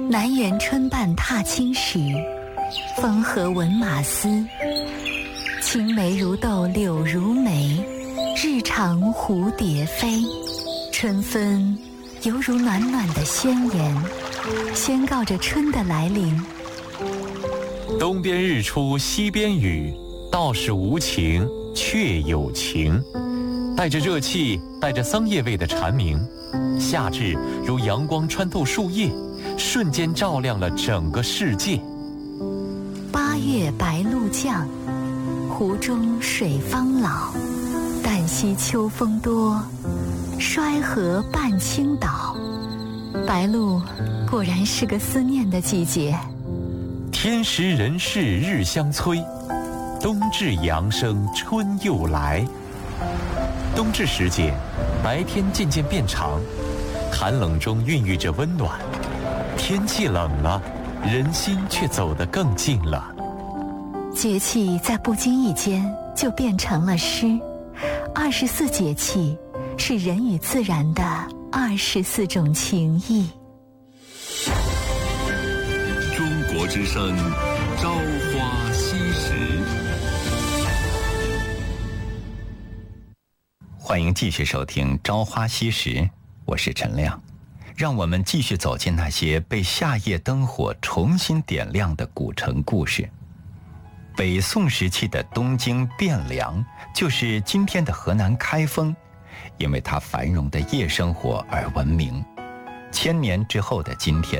南园春半踏青时，风和闻马嘶。青梅如豆柳如眉，日长蝴蝶飞。春分犹如暖暖的宣言，宣告着春的来临。 东边日出西边雨，道是无晴却有晴。带着热气，带着桑叶味的蝉鸣，夏至如阳光穿透树叶，瞬间照亮了整个世界。 八月白露降，湖中水方老。旦夕秋风多，衰河半倾倒。白露果然是个思念的季节。 天时人事日相催，冬至阳生春又来。冬至时节，白天渐渐变长，寒冷中孕育着温暖。天气冷了，人心却走得更近了。 节气在不经意间就变成了诗。24节气是人与自然的24种情谊。 中国之声，朝花夕拾。 欢迎继续收听《朝花夕拾》，我是陈亮。让我们继续走进那些被夏夜灯火重新点亮的古城故事。北宋时期的东京汴梁，就是今天的河南开封，因为它繁荣的夜生活而闻名。1000年之后的今天，